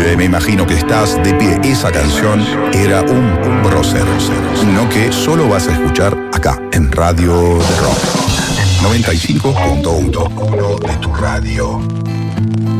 Me imagino que estás de pie. Esa canción era un prócer. No que solo vas a escuchar acá, en Radio de Rock. 95.1 de tu radio.